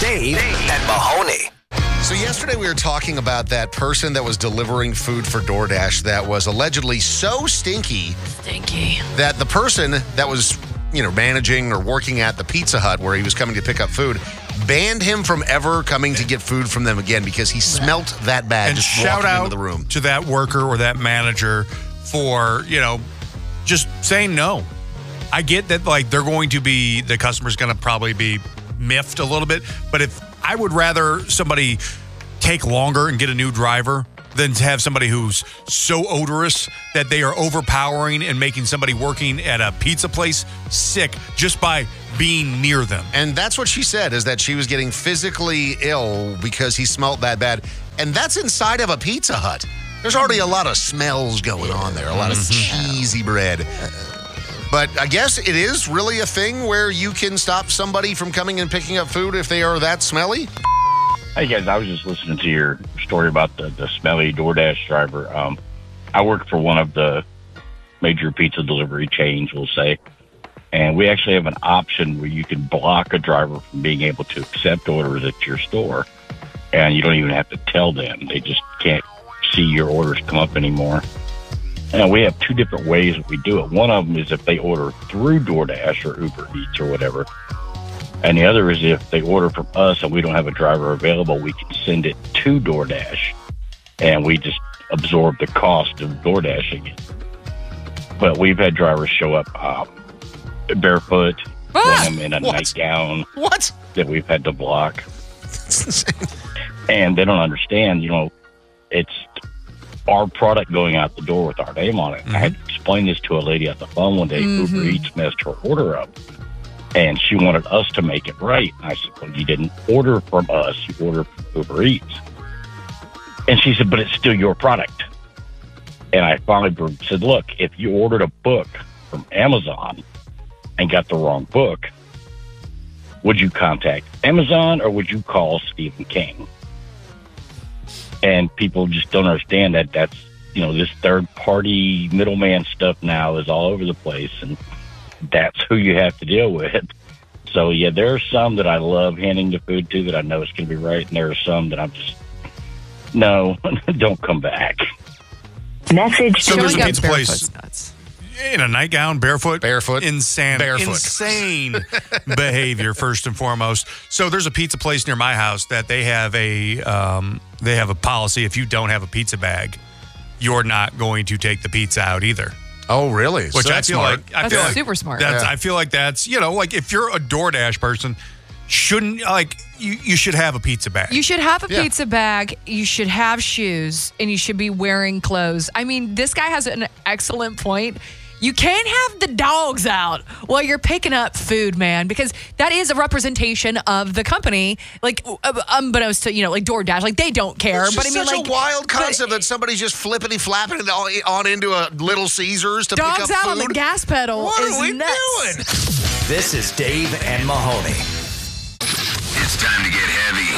Dave and Mahoney. So yesterday we were talking about that person that was delivering food for DoorDash that was allegedly so stinky that the person that was, managing or working at the Pizza Hut where he was coming to pick up food banned him from ever coming to get food from them again because he smelt that bad. And just shout walking out into the room to that worker or that manager for, just saying no. I get that, the customer's going to probably be miffed a little bit, but if I would rather somebody take longer and get a new driver than to have somebody who's so odorous that they are overpowering and making somebody working at a pizza place sick just by being near them. And that's what she said, is that she was getting physically ill because he smelled that bad. And that's inside of a Pizza Hut. There's already a lot of smells going on there, a lot of cheesy bread. But I guess it is really a thing where you can stop somebody from coming and picking up food if they are that smelly? Hey, guys, I was just listening to your story about the smelly DoorDash driver. I work for one of the major pizza delivery chains, we'll say, and we actually have an option where you can block a driver from being able to accept orders at your store, and you don't even have to tell them. They just can't see your orders come up anymore. And we have two different ways that we do it. One of them is if they order through DoorDash or Uber Eats or whatever. And the other is if they order from us and we don't have a driver available, we can send it to DoorDash. And we just absorb the cost of DoorDashing it. But we've had drivers show up barefoot, them in a nightgown. What? That we've had to block. That's insane. And they don't understand, it's our product going out the door with our name on it. Mm-hmm. I had to explain this to a lady at the phone one day. Mm-hmm. Uber Eats messed her order up, and she wanted us to make it right. I said, well, you didn't order from us. You ordered from Uber Eats. And she said, but it's still your product. And I finally said, look, if you ordered a book from Amazon and got the wrong book, would you contact Amazon or would you call Stephen King? And people just don't understand that that's, this third-party middleman stuff now is all over the place, and that's who you have to deal with. So, yeah, there are some that I love handing the food to that I know it's going to be right, and there are some that I'm just, no, don't come back. Message. So there's a pizza place in a nightgown, barefoot, insane behavior first and foremost. So there's a pizza place near my house that they have a policy. If you don't have a pizza bag, you're not going to take the pizza out either. Oh, really? Which so I feel like that's super smart. I feel like that's if you're a DoorDash person, shouldn't you should have a pizza bag. You should have a pizza bag. You should have shoes, and you should be wearing clothes. I mean, this guy has an excellent point. You can't have the dogs out while you're picking up food, man, because that is a representation of the company. Like, unbeknownst to, like DoorDash, like they don't care. It's just such a wild concept that somebody's just flippity-flapping it on into a Little Caesars to pick up food. Dogs out on the gas pedal What is are we nuts. doing? This is Dave and Mahoney. It's time to get heavy.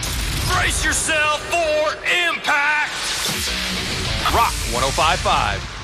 Brace yourself for impact. Rock 105.5.